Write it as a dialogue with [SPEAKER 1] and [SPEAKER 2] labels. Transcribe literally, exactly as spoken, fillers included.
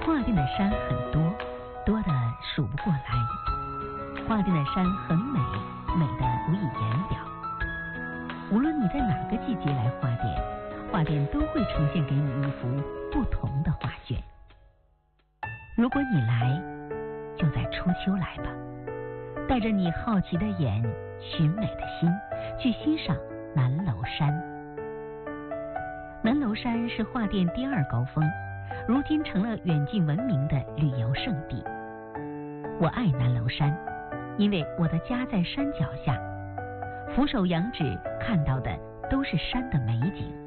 [SPEAKER 1] 画店的山很多，多得数不过来。画店的山很美，美得无以言表。无论你在哪个季节来画店，画店都会呈现给你一幅不同的画卷。如果你来，就在初秋来吧，带着你好奇的眼、寻美的心，去欣赏南楼山。南楼山是画店第二高峰，如今成了远近闻名的旅游胜地。我爱南楼山，因为我的家在山脚下，俯首仰指看到的都是山的美景。